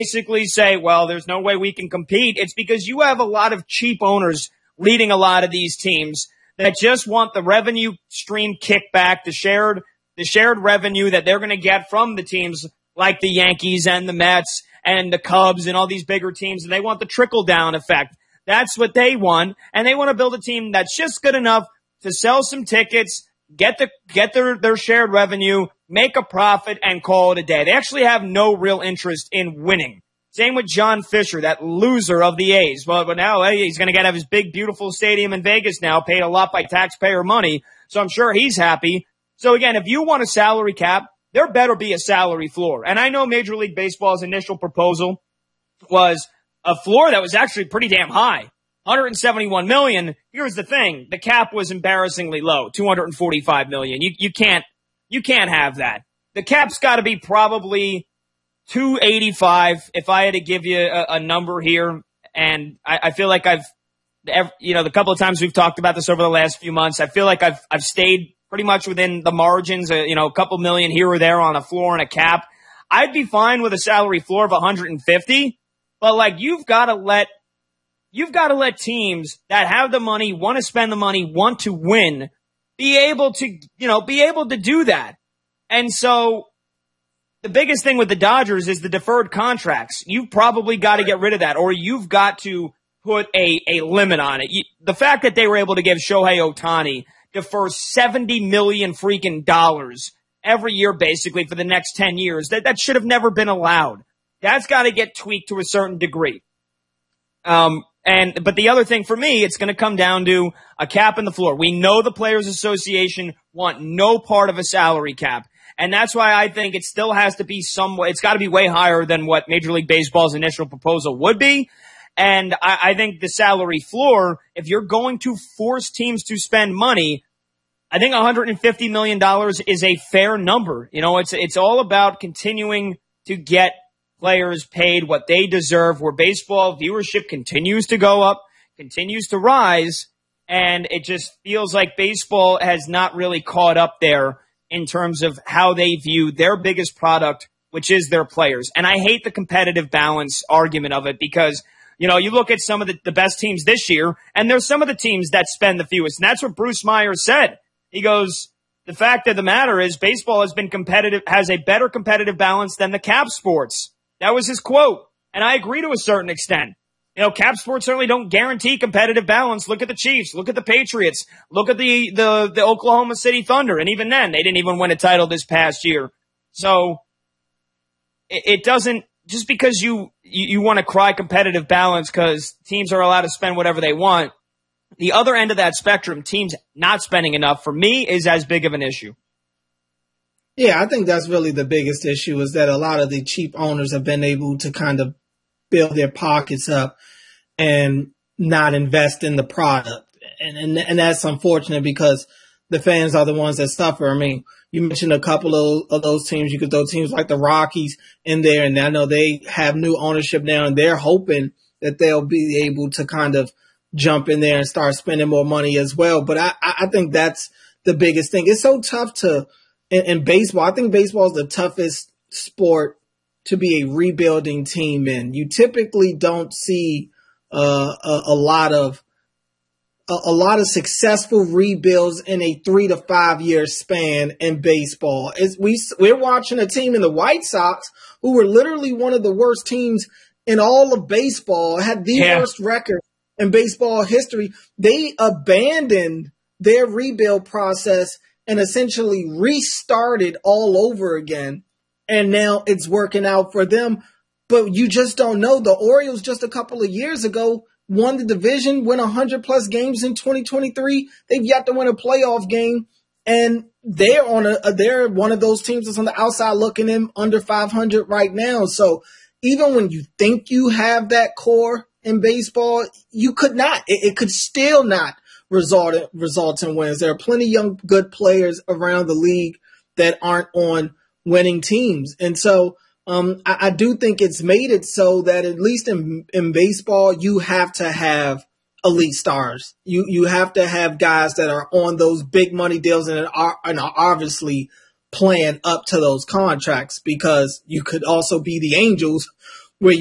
basically say, well, there's no way we can compete. It's because you have a lot of cheap owners leading a lot of these teams that just want the revenue stream kickback, the shared revenue that they're going to get from the teams like the Yankees and the Mets and the Cubs and all these bigger teams, and they want the trickle-down effect. That's what they want, and they want to build a team that's just good enough to sell some tickets, get their shared revenue, make a profit, and call it a day. They actually have no real interest in winning. Same with John Fisher, that loser of the A's. Well, but now he's going to have his big, beautiful stadium in Vegas now, paid a lot by taxpayer money, so I'm sure he's happy. So again, if you want a salary cap, there better be a salary floor. And I know Major League Baseball's initial proposal was a floor that was actually pretty damn high. $171 million. Here's the thing. The cap was embarrassingly low. $245 million. You can't have that. The cap's got to be probably $285 if I had to give you a number here. And I feel like the couple of times we've talked about this over the last few months, I feel like I've stayed pretty much within the margins, a couple million here or there on a floor and a cap. I'd be fine with a salary floor of 150, but you've got to let teams that have the money, want to spend the money, want to win, be able to do that. And so the biggest thing with the Dodgers is the deferred contracts. You've probably got to get rid of that, or you've got to put a limit on it. The fact that they were able to give Shohei Ohtani defer $70 million freaking dollars every year, basically, for the next 10 years. That should have never been allowed. That's got to get tweaked to a certain degree. But the other thing for me, it's going to come down to a cap in the floor. We know the Players Association want no part of a salary cap. And that's why I think it still has to be it's got to be way higher than what Major League Baseball's initial proposal would be. And I think the salary floor, if you're going to force teams to spend money, I think $150 million is a fair number. It's all about continuing to get players paid what they deserve, where baseball viewership continues to go up, continues to rise, and it just feels like baseball has not really caught up there in terms of how they view their biggest product, which is their players. And I hate the competitive balance argument of it because you look at some of the best teams this year, and there's some of the teams that spend the fewest. And that's what Bruce Myers said. He goes, the fact of the matter is baseball has a better competitive balance than the cap sports. That was his quote. And I agree to a certain extent. Cap sports certainly don't guarantee competitive balance. Look at the Chiefs. Look at the Patriots. Look at the Oklahoma City Thunder. And even then, they didn't even win a title this past year. So it doesn't, just because you want to cry competitive balance because teams are allowed to spend whatever they want, the other end of that spectrum, teams not spending enough, for me, is as big of an issue. Yeah, I think that's really the biggest issue, is that a lot of the cheap owners have been able to kind of build their pockets up and not invest in the product. And that's unfortunate because the fans are the ones that suffer. I mean, you mentioned a couple of those teams. You could throw teams like the Rockies in there, and I know they have new ownership now, and they're hoping that they'll be able to kind of jump in there and start spending more money as well. But I think that's the biggest thing. It's so tough in baseball. I think baseball is the toughest sport to be a rebuilding team in. You typically don't see a lot of successful rebuilds in a 3 to 5 year span in baseball. We're watching a team in the White Sox who were literally one of the worst teams in all of baseball, had the worst record in baseball history. They abandoned their rebuild process and essentially restarted all over again. And now it's working out for them. But you just don't know. The Orioles just a couple of years ago won the division, win 100+ games in 2023. They've yet to win a playoff game. And they're one of those teams that's on the outside looking in under 500 right now. So even when you think you have that core in baseball, you could not. It could still not result in wins. There are plenty of young, good players around the league that aren't on winning teams. And so I do think it's made it so that at least in baseball, you have to have elite stars. You have to have guys that are on those big money deals and are obviously playing up to those contracts, because you could also be the Angels